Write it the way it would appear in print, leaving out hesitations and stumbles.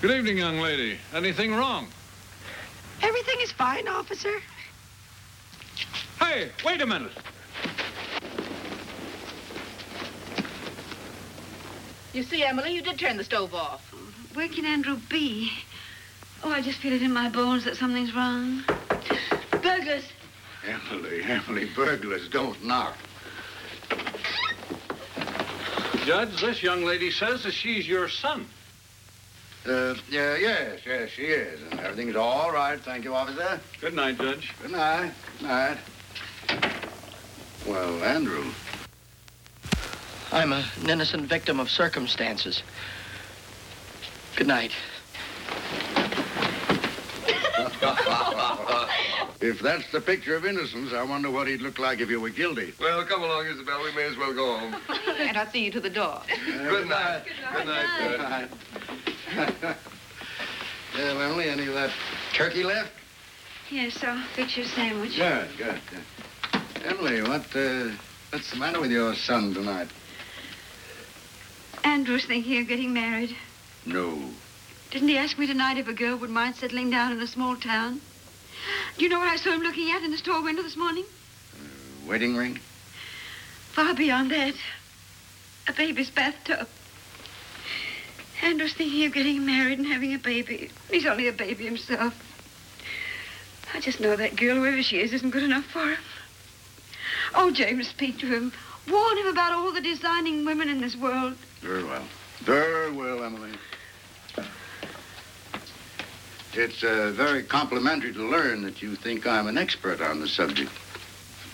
Good evening, young lady. Anything wrong? Everything is fine, officer. Hey, wait a minute. You see, Emily, you did turn the stove off. Where can Andrew be? Oh, I just feel it in my bones that something's wrong. Burglars! Emily, burglars don't knock. Judge, this young lady says that she's your son. Yes, she is. And everything's all right. Thank you, officer. Good night, Judge. Good night. Good night. Well, Andrew. I'm an innocent victim of circumstances. Good night. If that's the picture of innocence, I wonder what he'd look like if you were guilty. Well, come along, Isabel. We may as well go home. And I'll see you to the door. Good night. Good night, Good night. Well, Emily, any of that turkey left? Yes, I'll fix your sandwich. Good. Emily, what's the matter with your son tonight? Andrew's thinking of getting married. No. Didn't he ask me tonight if a girl would mind settling down in a small town? Do you know what I saw him looking at in the store window this morning? Wedding ring? Far beyond that. A baby's bathtub. Andrew's thinking of getting married and having a baby. He's only a baby himself. I just know that girl, wherever she is, isn't good enough for him. Oh, James, speak to him. Warn him about all the designing women in this world. Very well. Very well, Emily. It's very complimentary to learn that you think I'm an expert on the subject.